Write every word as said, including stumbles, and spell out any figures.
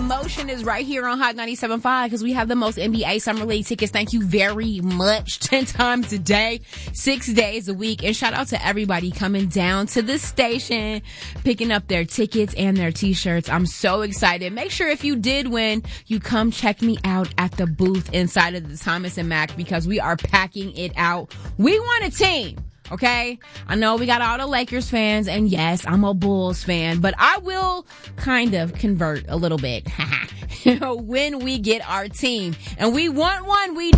promotion is right here on Hot ninety-seven point five because we have the most N B A Summer League tickets. Thank you very much. ten times a day, six days a week. And shout out to everybody coming down to the station, picking up their tickets and their t-shirts. I'm so excited. Make sure if you did win, you come check me out at the booth inside of the Thomas and Mack because we are packing it out. We want a team. Okay? I know we got all the Lakers fans, and yes, I'm a Bulls fan, but I will kind of convert a little bit when we get our team. And we want one, we